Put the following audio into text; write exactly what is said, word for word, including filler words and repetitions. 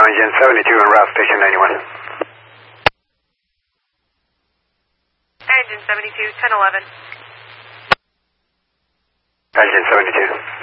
Engine seventy-two en route, station ninety-one. Engine seventy-two, ten eleven. Engine seventy-two.